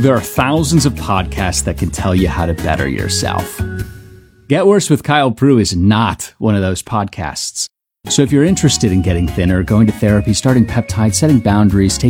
There are thousands of podcasts that can tell you how to better yourself. Get Worse with Kyle Prue is not one of those podcasts. So if you're interested in getting thinner, going to therapy, starting peptides, setting boundaries, taking